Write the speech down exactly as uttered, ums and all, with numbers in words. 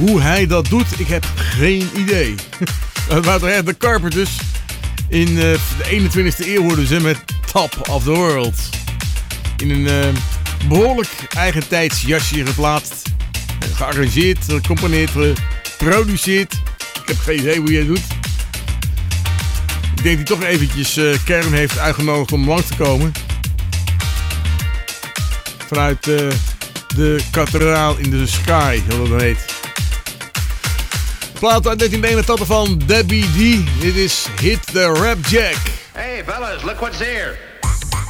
Hoe hij dat doet, ik heb geen idee. Het waren toch echt de Carpenters. In uh, de eenentwintigste eeuw worden ze met Top of the World. In een uh, behoorlijk eigentijds jasje geplaatst. Gearrangeerd, gecomponeerd, geproduceerd. Ik heb geen idee hoe je het doet. Ik denk dat hij toch eventjes uh, Kern heeft uitgenodigd om langs te komen. Vanuit uh, de kathedraal in de sky, zoals dat heet. Plaat uit dertien eenentachtig van Debbie D. Dit is Hit the Rap Jack. Hey fellas, look what's here.